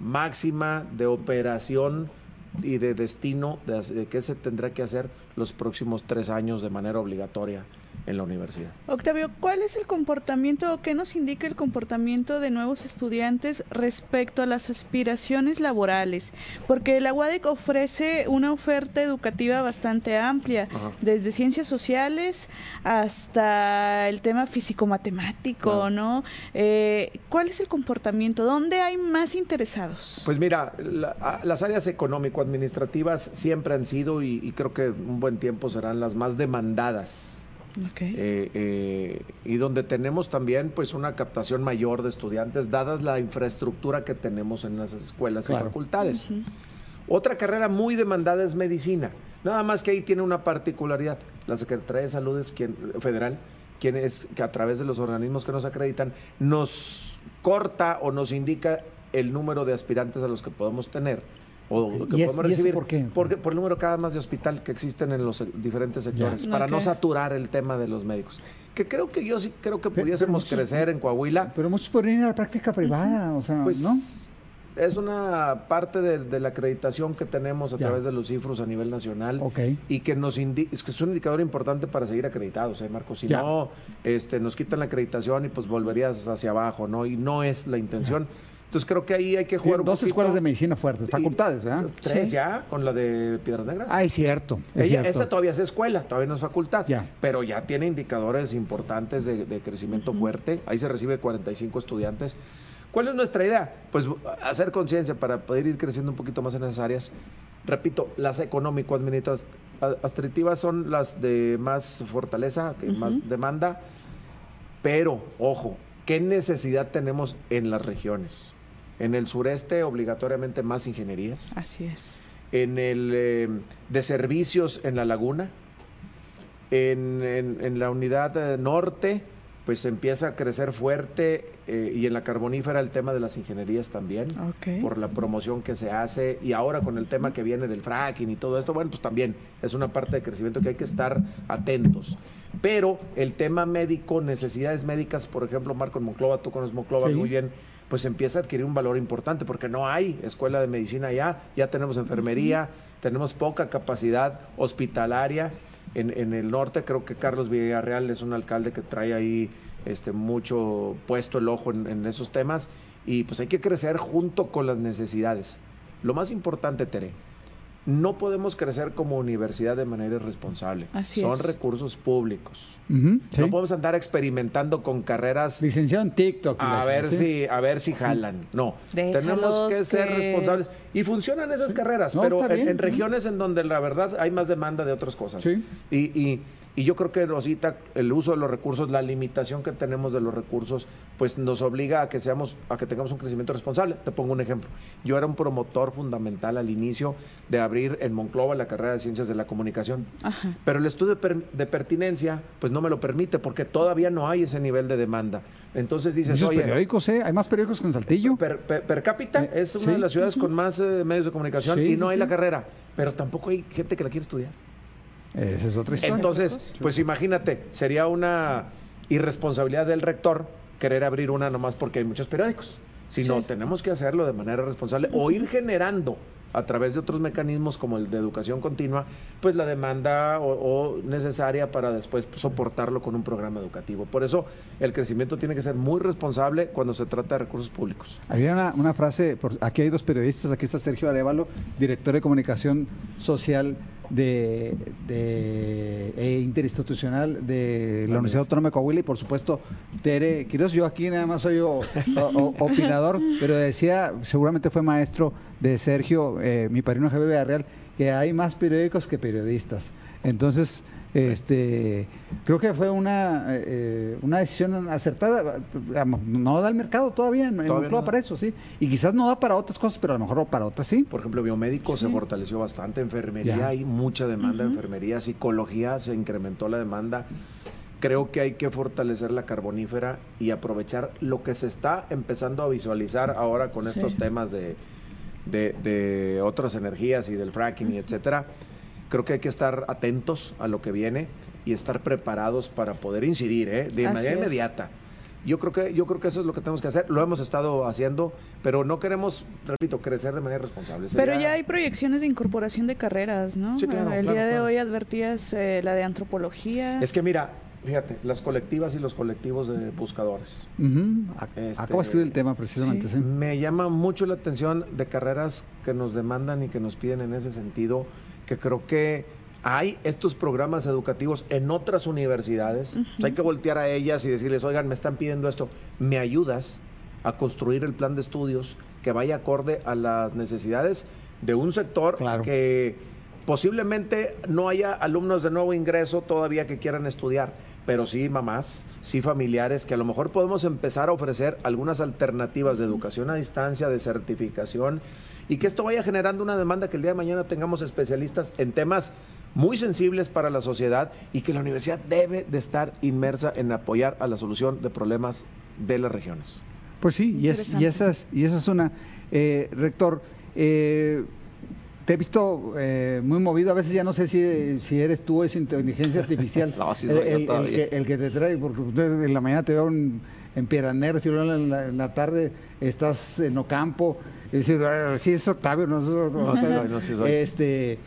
máxima de operación y de destino de qué se tendrá que hacer los próximos 3 años de manera obligatoria en la universidad. Octavio, ¿cuál es el comportamiento o qué nos indica el comportamiento de nuevos estudiantes respecto a las aspiraciones laborales? Porque la UADY ofrece una oferta educativa bastante amplia, desde ciencias sociales hasta el tema físico-matemático, ¿no? ¿Cuál es el comportamiento? ¿Dónde hay más interesados? Pues mira, las áreas económico-administrativas siempre han sido y creo que un buen tiempo serán las más demandadas. Y donde tenemos también pues una captación mayor de estudiantes, dadas la infraestructura que tenemos en las escuelas y facultades. Otra carrera muy demandada es medicina, nada más que ahí tiene una particularidad. La Secretaría de Salud es federal, quien es que a través de los organismos que nos acreditan nos corta o nos indica el número de aspirantes a los que podemos tener o que podemos recibir. ¿Por qué? Por el número cada más de hospital que existen en los diferentes sectores, para no saturar el tema de los médicos. Que creo que yo sí creo que pudiésemos crecer en Coahuila. Pero muchos podrían ir a la práctica privada, o sea, pues, ¿no? Es una parte de la acreditación que tenemos a través de los cifros a nivel nacional y que es que es un indicador importante para seguir acreditados, Marcos. Si no, nos quitan la acreditación y pues volverías hacia abajo, ¿no? Y no es la intención. Entonces creo que ahí hay que jugar un poquito. 2 escuelas de medicina fuertes, facultades, ¿verdad? 3 ya, con la de Piedras Negras. Ah, es cierto. Esa todavía es escuela, todavía no es facultad, pero ya tiene indicadores importantes de crecimiento fuerte. Ahí se recibe 45 estudiantes. ¿Cuál es nuestra idea? Pues hacer conciencia para poder ir creciendo un poquito más en esas áreas. Repito, las económico-administrativas son las de más fortaleza, que más demanda, pero, ojo, ¿qué necesidad tenemos en las regiones? En el sureste, obligatoriamente más ingenierías. Así es. En el de servicios en la laguna. En la unidad norte, pues empieza a crecer fuerte y en la carbonífera el tema de las ingenierías también, por la promoción que se hace y ahora con el tema que viene del fracking y todo esto, bueno, pues también es una parte de crecimiento que hay que estar atentos. Pero el tema médico, necesidades médicas, por ejemplo, Marco, en Monclova, tú conoces Monclova muy bien, pues empieza a adquirir un valor importante porque no hay escuela de medicina ya tenemos enfermería, tenemos poca capacidad hospitalaria. En el norte creo que Carlos Villarreal es un alcalde que trae ahí mucho puesto el ojo en esos temas y pues hay que crecer junto con las necesidades. Lo más importante, Tere, no podemos crecer como universidad de manera irresponsable. Son recursos públicos. No podemos andar experimentando con carreras. Licenciado en TikTok. A ver si jalan. No, tenemos que ser responsables. Y funcionan esas carreras, pero en regiones en donde la verdad hay más demanda de otras cosas. Y yo creo que, Rosita, el uso de los recursos, la limitación que tenemos de los recursos, pues nos obliga a que tengamos un crecimiento responsable. Te pongo un ejemplo. Yo era un promotor fundamental al inicio de abrir en Monclova la carrera de Ciencias de la Comunicación. Pero el estudio de pertinencia, pues no me lo permite porque todavía no hay ese nivel de demanda. Entonces dices, oye... periódicos, ¿hay más periódicos que en Saltillo? Per cápita es una de las ciudades con más medios de comunicación y no hay la carrera. Pero tampoco hay gente que la quiere estudiar. Esa es otra historia. Entonces, pues imagínate, sería una irresponsabilidad del rector querer abrir una nomás porque hay muchos periódicos. Sino tenemos que hacerlo de manera responsable o ir generando a través de otros mecanismos como el de educación continua, pues la demanda o necesaria para después soportarlo con un programa educativo. Por eso el crecimiento tiene que ser muy responsable cuando se trata de recursos públicos. Había una frase, aquí hay 2 periodistas, aquí está Sergio Arévalo, director de comunicación social interinstitucional de la Universidad Autónoma de Coahuila y por supuesto Tere Quiroz. Yo aquí nada más soy opinador, pero decía, seguramente fue maestro de Sergio, mi padrino Javier Villarreal, que hay más periódicos que periodistas. Entonces, creo que fue una decisión acertada. No da el mercado todavía no para eso, y quizás no da para otras cosas, pero a lo mejor para otras sí. Por ejemplo, biomédico se fortaleció bastante, enfermería hay mucha demanda de enfermería, psicología se incrementó la demanda. Creo que hay que fortalecer la carbonífera y aprovechar lo que se está empezando a visualizar ahora con estos temas de otras energías y del fracking y etcétera. Creo que hay que estar atentos a lo que viene y estar preparados para poder incidir de manera inmediata. Yo creo que eso es lo que tenemos que hacer. Lo hemos estado haciendo, pero no queremos, repito, crecer de manera responsable. Pero ya hay proyecciones de incorporación de carreras, ¿no? Sí, claro, el día de hoy advertías la de antropología. Es que mira, fíjate, las colectivas y los colectivos de buscadores. Acabo de escribir el tema precisamente. Sí. Me llama mucho la atención de carreras que nos demandan y que nos piden en ese sentido, que creo que hay estos programas educativos en otras universidades. Hay que voltear a ellas y decirles, oigan, me están pidiendo esto, ¿me ayudas a construir el plan de estudios que vaya acorde a las necesidades de un sector que posiblemente no haya alumnos de nuevo ingreso todavía que quieran estudiar, pero sí mamás, sí familiares, que a lo mejor podemos empezar a ofrecer algunas alternativas de educación a distancia, de certificación, y que esto vaya generando una demanda que el día de mañana tengamos especialistas en temas muy sensibles para la sociedad y que la universidad debe de estar inmersa en apoyar a la solución de problemas de las regiones. Pues sí, y esa es una... rector, te he visto muy movido, a veces ya no sé si eres tú o es inteligencia artificial. No, sí soy yo todavía. El que te trae, porque en la mañana te veo en Piedras Negras y luego en la tarde estás en Ocampo. Es decir, sí es Octavio, no sí soy.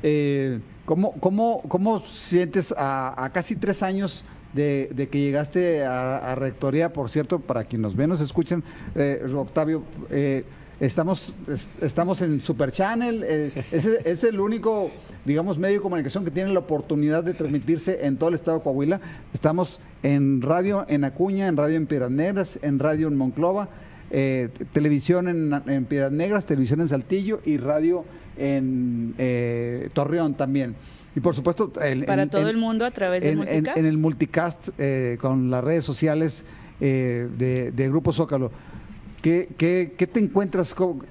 ¿Cómo sientes a casi 3 años de que llegaste a rectoría? Por cierto, para quienes nos ven, nos escuchan, Octavio, estamos en Super Channel, es el único, digamos, medio de comunicación que tiene la oportunidad de transmitirse en todo el estado de Coahuila. Estamos en radio en Acuña, en radio en Piedras Negras, en radio en Monclova, televisión en Piedras Negras, televisión en Saltillo y radio en Torreón también. Y por supuesto... Para todo el mundo a través del multicast. En el multicast con las redes sociales de Grupo Zócalo. ¿Qué te encuentras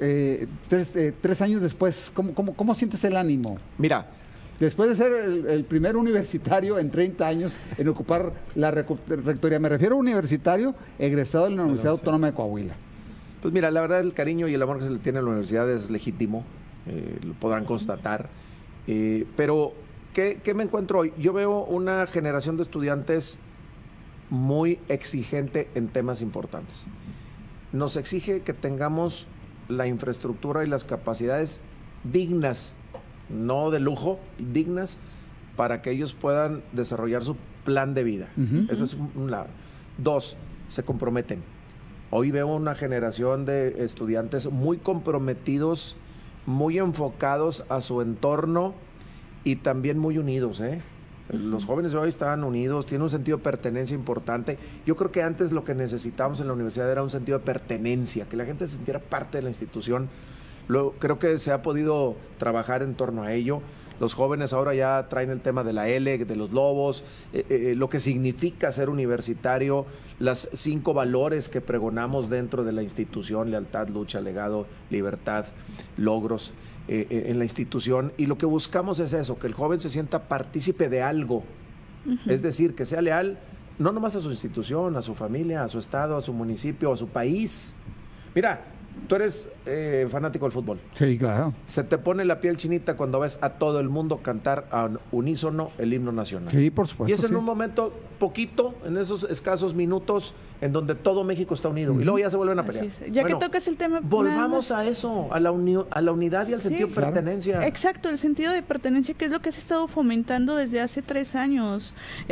3 años después? ¿Cómo sientes el ánimo? Mira, después de ser el primer universitario en 30 años en ocupar la rectoría, me refiero a universitario egresado de la Universidad Autónoma de Coahuila. Pues mira, la verdad el cariño y el amor que se le tiene a la universidad es legítimo, lo podrán constatar, pero ¿qué me encuentro hoy? Yo veo una generación de estudiantes muy exigente en temas importantes. Nos exige que tengamos la infraestructura y las capacidades dignas, no de lujo, dignas, para que ellos puedan desarrollar su plan de vida. Eso es un lado. 2, se comprometen. Hoy veo una generación de estudiantes muy comprometidos, muy enfocados a su entorno y también muy unidos, Los jóvenes de hoy están unidos, tienen un sentido de pertenencia importante. Yo creo que antes lo que necesitábamos en la universidad era un sentido de pertenencia, que la gente se sintiera parte de la institución. Creo que se ha podido trabajar en torno a ello. Los jóvenes ahora ya traen el tema de la L, de los lobos, lo que significa ser universitario, las 5 valores que pregonamos dentro de la institución: lealtad, lucha, legado, libertad, logros en la institución. Y lo que buscamos es eso, que el joven se sienta partícipe de algo. Es decir, que sea leal no nomás a su institución, a su familia, a su estado, a su municipio, a su país. Mira, tú eres fanático del fútbol. Sí, claro. Se te pone la piel chinita cuando ves a todo el mundo cantar a unísono el himno nacional. Sí, por supuesto. Y es en un momento poquito, en esos escasos minutos, en donde todo México está unido. Y luego ya se vuelven a pelear. Ya que tocas el tema... Volvamos a eso, a la unidad y al sentido de pertenencia. Exacto, el sentido de pertenencia, que es lo que has estado fomentando desde hace 3 años.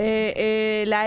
La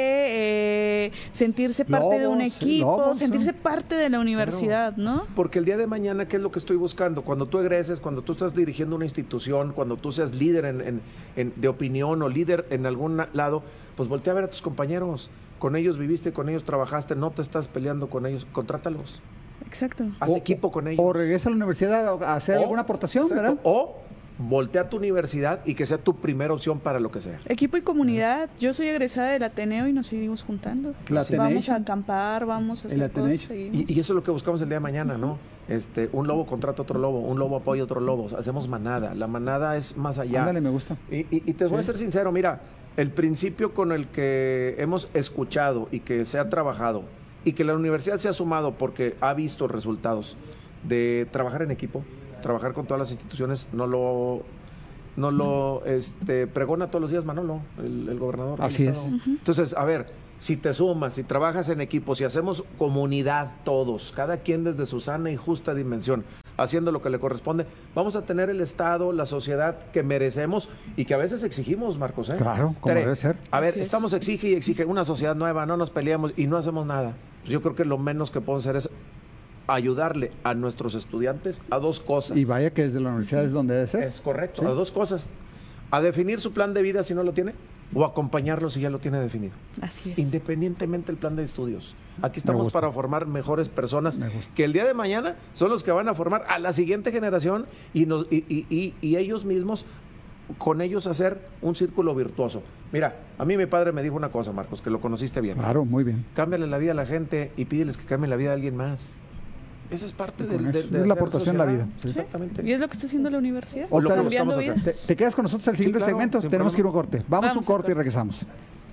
L, sentirse parte de un equipo, sentirse parte de la universidad, ¿no? Porque el día de mañana, ¿qué es lo que estoy buscando? Cuando tú egreses, cuando tú estás dirigiendo una institución, cuando tú seas líder de opinión o líder en algún lado, pues voltea a ver a tus compañeros. Con ellos viviste, con ellos trabajaste, no te estás peleando con ellos, contrátalos. Exacto. Haz equipo con ellos. O regresa a la universidad a hacer alguna aportación, ¿verdad? O voltea a tu universidad y que sea tu primera opción para lo que sea. Equipo y comunidad. Yo soy egresada del Ateneo y nos seguimos juntando. Vamos a acampar, vamos a hacer cosas. Y eso es lo que buscamos el día de mañana, ¿no? Un lobo contrata otro lobo, un lobo apoya otro lobo. Hacemos manada. La manada es más allá. Ándale, me gusta. Y te voy a ser sincero, mira, el principio con el que hemos escuchado y que se ha trabajado y que la universidad se ha sumado porque ha visto resultados de trabajar en equipo, trabajar con todas las instituciones, no lo pregona todos los días Manolo, el gobernador. Así es. Entonces, a ver, si te sumas, si trabajas en equipo, si hacemos comunidad todos, cada quien desde su sana y justa dimensión, haciendo lo que le corresponde, vamos a tener el Estado, la sociedad que merecemos y que a veces exigimos, Marcos. Claro, como debe ser. A ver, estamos exige y exige una sociedad nueva, no nos peleamos y no hacemos nada. Yo creo que lo menos que podemos hacer es ayudarle a nuestros estudiantes a dos cosas. Y vaya que desde la universidad es donde debe ser. Es correcto, ¿sí? A dos cosas. A definir su plan de vida si no lo tiene, o acompañarlo si ya lo tiene definido. Así es. Independientemente del plan de estudios. Aquí estamos para formar mejores personas que el día de mañana son los que van a formar a la siguiente generación y ellos mismos, con ellos hacer un círculo virtuoso. Mira, a mí mi padre me dijo una cosa, Marcos, que lo conociste bien. Claro, muy bien. Cámbiale la vida a la gente y pídeles que cambien la vida de alguien más. Esa es parte de es la aportación a la vida. Sí. Exactamente. Y es lo que está haciendo la universidad. Cambiando vidas. ¿Te quedas con nosotros al siguiente segmento? Tenemos que ir a un corte. Vamos a un corte y regresamos.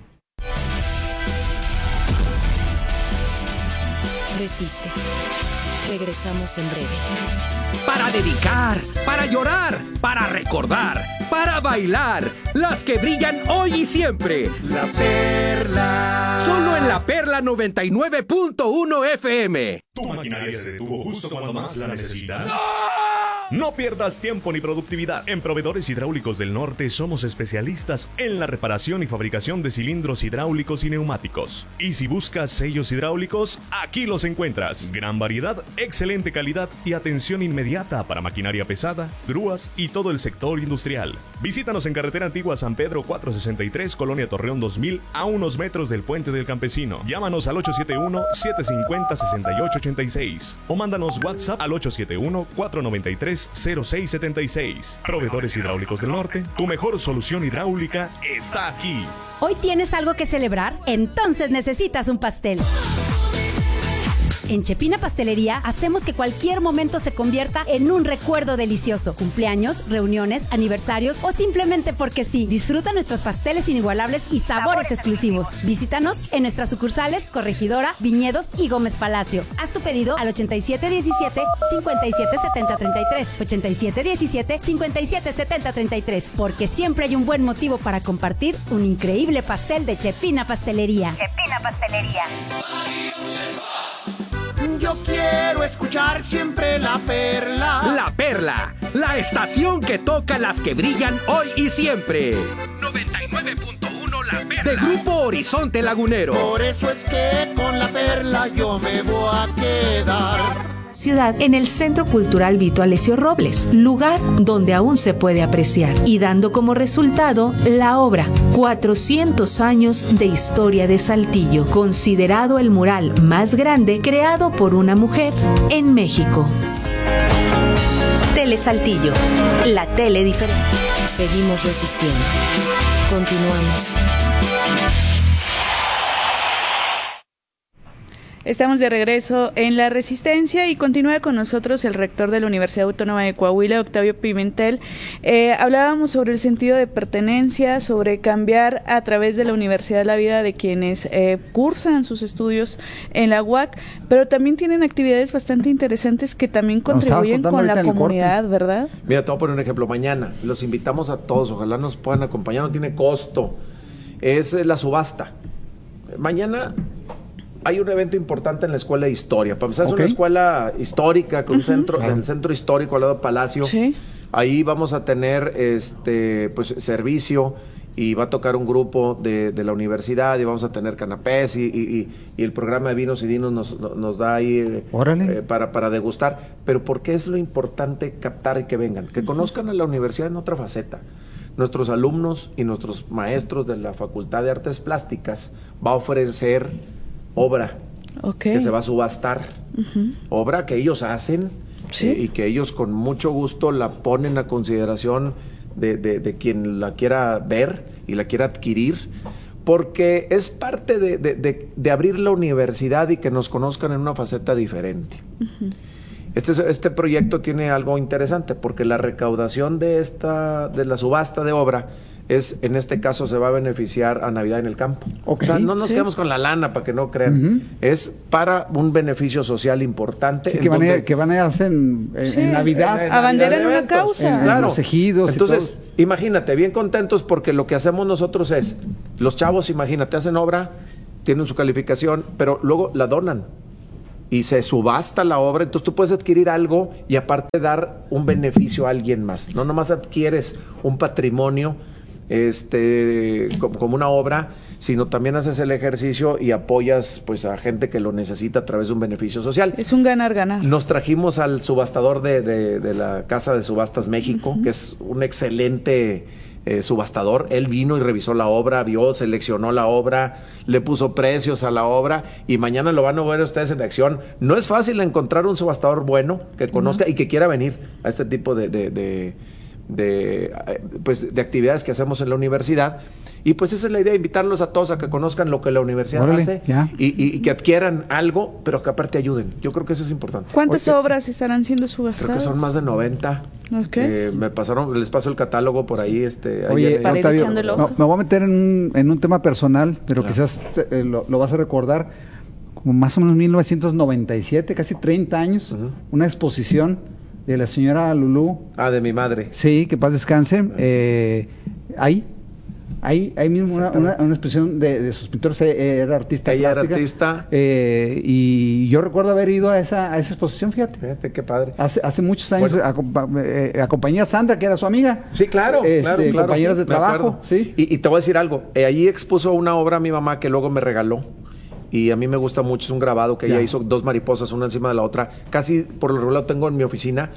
Resiste. Regresamos en breve. Para dedicar, para llorar, para recordar, para bailar, las que brillan hoy y siempre. La Perla. Solo en La Perla 99.1 FM. Tu maquinaria se detuvo justo cuando más la necesitas. No pierdas tiempo ni productividad. En Proveedores Hidráulicos del Norte somos especialistas en la reparación y fabricación de cilindros hidráulicos y neumáticos. Y si buscas sellos hidráulicos, aquí los encuentras. Gran variedad, excelente calidad y atención inmediata para maquinaria pesada, grúas y todo el sector industrial. Visítanos en Carretera Antigua San Pedro 463, Colonia Torreón 2000, a unos metros del Puente del Campesino. Llámanos al 871-750-6886 o mándanos WhatsApp al 871-493-0676. Proveedores Hidráulicos del Norte, tu mejor solución hidráulica está aquí. ¿Hoy tienes algo que celebrar? Entonces necesitas un pastel. En Chepina Pastelería hacemos que cualquier momento se convierta en un recuerdo delicioso. Cumpleaños, reuniones, aniversarios o simplemente porque sí. Disfruta nuestros pasteles inigualables y sabores exclusivos. Visítanos en nuestras sucursales Corregidora, Viñedos y Gómez Palacio. Haz tu pedido al 8717-577033. 8717-577033. Porque siempre hay un buen motivo para compartir un increíble pastel de Chepina Pastelería. Chepina Pastelería. Yo quiero escuchar siempre La Perla. La Perla, la estación que toca las que brillan hoy y siempre. 99.1 La Perla. De Grupo Horizonte Lagunero. Por eso es que con La Perla yo me voy a quedar. Ciudad en el Centro Cultural Vito Alessio Robles, lugar donde aún se puede apreciar y dando como resultado la obra 400 años de historia de Saltillo, considerado el mural más grande creado por una mujer en México. Tele Saltillo, la tele diferente. Seguimos resistiendo. Continuamos. Estamos de regreso en La Resistencia y continúa con nosotros el rector de la Universidad Autónoma de Coahuila, Octavio Pimentel. Hablábamos sobre el sentido de pertenencia, sobre cambiar a través de la universidad la vida de quienes cursan sus estudios en la UAC, pero también tienen actividades bastante interesantes que también contribuyen con la comunidad, ¿verdad? Mira, te voy a poner un ejemplo. Mañana los invitamos a todos, ojalá nos puedan acompañar, no tiene costo. Es la subasta. Mañana hay un evento importante en la Escuela de Historia. Para empezar, es una escuela histórica con un centro, en el centro histórico al lado del Palacio. Sí. Ahí vamos a tener pues servicio y va a tocar un grupo de la universidad y vamos a tener canapés y el programa de vinos y dinos nos da ahí para degustar. Pero ¿por qué es lo importante captar y que vengan? Que conozcan a la universidad en otra faceta. Nuestros alumnos y nuestros maestros de la Facultad de Artes Plásticas va a ofrecer obra que se va a subastar, obra que ellos hacen y que ellos con mucho gusto la ponen a consideración de quien la quiera ver y la quiera adquirir, porque es parte de abrir la universidad y que nos conozcan en una faceta diferente. Este proyecto tiene algo interesante, porque la recaudación de la subasta de obra en este caso se va a beneficiar a Navidad en el Campo. O sea, no nos quedamos con la lana para que no crean. Es para un beneficio social importante. Que van a hacer en Navidad. Abanderan una causa. Claro. Los ejidos. Entonces, imagínate, bien contentos porque lo que hacemos nosotros es, los chavos, imagínate, hacen obra tienen su calificación, pero luego la donan y se subasta la obra, entonces tú puedes adquirir algo y aparte dar un beneficio a alguien más. No nomás adquieres un patrimonio como una obra, sino también haces el ejercicio y apoyas pues a gente que lo necesita a través de un beneficio social. Es un ganar-ganar. Nos trajimos al subastador de la Casa de Subastas México, que es un excelente subastador. Él vino y revisó la obra, vio, seleccionó la obra, le puso precios a la obra y mañana lo van a ver ustedes en acción. No es fácil encontrar un subastador bueno que conozca y que quiera venir a este tipo de actividades que hacemos en la universidad, y pues esa es la idea, invitarlos a todos a que conozcan lo que la universidad hace y que adquieran algo, pero que aparte ayuden. Yo creo que eso es importante. ¿Cuántas obras estarán siendo subastadas? Creo que son más de 90. Okay. Les paso el catálogo por ahí. Oye, para Octavio, ir me voy a meter en un tema personal, pero quizás lo vas a recordar, como más o menos 1997, casi 30 años, una exposición de la señora Lulú. De mi madre. Sí, que paz descanse. Ahí mismo una expresión de sus pintores. Era artista Ella plástica. era artista. Y yo recuerdo haber ido a esa exposición, fíjate. Qué padre. Hace muchos años acompañé a Sandra, que era su amiga. Sí, claro. Claro. Compañeras de trabajo. Sí. Y te voy a decir algo. Allí expuso una obra a mi mamá que luego me regaló. Y a mí me gusta mucho, es un grabado que ella hizo, 2 mariposas, una encima de la otra. Casi por lo regular lo tengo en mi oficina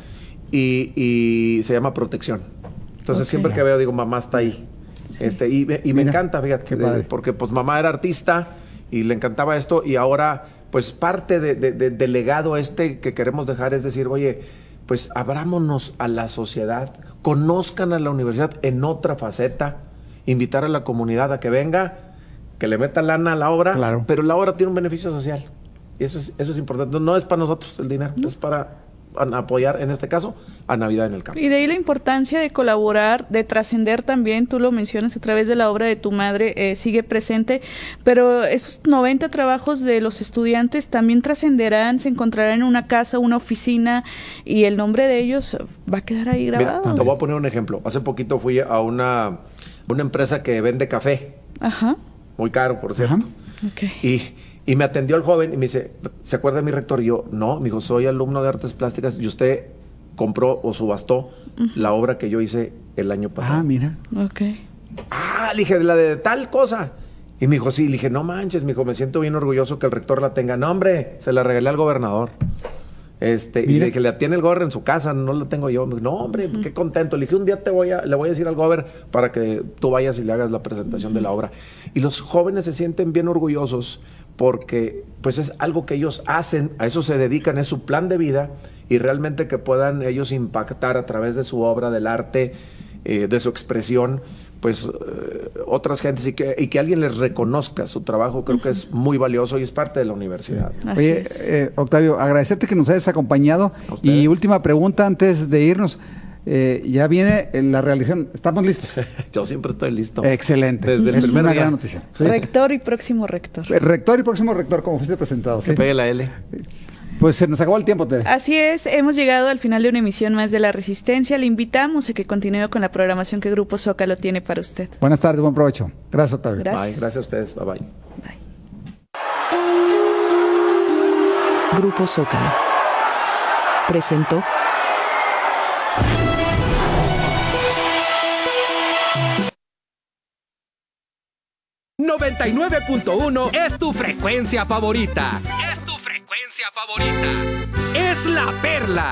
y se llama Protección. Entonces siempre que veo digo, mamá está ahí. Sí. Me encanta, fíjate, porque pues mamá era artista y le encantaba esto, y ahora pues parte del legado que queremos dejar es decir, oye, pues abrámonos a la sociedad, conozcan a la universidad en otra faceta, invitar a la comunidad a que venga, que le meta lana a la obra, pero la obra tiene un beneficio social. Y eso es importante. No es para nosotros el dinero, es para apoyar, en este caso, a Navidad en el Campo. Y de ahí la importancia de colaborar, de trascender también, tú lo mencionas a través de la obra de tu madre, sigue presente, pero esos 90 trabajos de los estudiantes también trascenderán, se encontrarán en una casa, una oficina, y el nombre de ellos va a quedar ahí grabado. Mira, te voy a poner un ejemplo. Hace poquito fui a una empresa que vende café. Ajá. Muy caro, por cierto. Okay. Y me atendió el joven y me dice, ¿se acuerda de mi rector? Y yo, no, me dijo, soy alumno de artes plásticas y usted compró o subastó la obra que yo hice el año pasado. Mira. Ok. Le dije, la de tal cosa. Y me dijo, sí. Le dije, no manches, me dijo, me siento bien orgulloso que el rector la tenga. No, hombre, se la regalé al gobernador. Y le dije, la tiene el gobernador en su casa, no la tengo yo. Me dijo, no, hombre, qué contento. Le dije, un día le voy a decir al gobernador para que tú vayas y le hagas la presentación de la obra. Y los jóvenes se sienten bien orgullosos porque pues es algo que ellos hacen, a eso se dedican, es su plan de vida, y realmente que puedan ellos impactar a través de su obra, del arte, de su expresión, pues otras gentes, y que alguien les reconozca su trabajo, creo que es muy valioso y es parte de la universidad. Oye, Octavio, agradecerte que nos hayas acompañado. Y última pregunta antes de irnos. Ya viene la realización. ¿Estamos listos? Yo siempre estoy listo. Excelente. Desde el primer día. Gran noticia. ¿Sí? Rector y próximo rector. Rector y próximo rector, como fuiste presentado. Que pegue la L. Pues se nos acabó el tiempo, Tere. Así es, hemos llegado al final de una emisión más de La Resistencia. Le invitamos a que continúe con la programación que Grupo Zócalo tiene para usted. Buenas tardes, buen provecho. Gracias, Octavio. Gracias. Bye. Gracias a ustedes. Bye, bye. Grupo Zócalo presentó ¡99.1 es tu frecuencia favorita! ¡Es tu frecuencia favorita! ¡Es La Perla!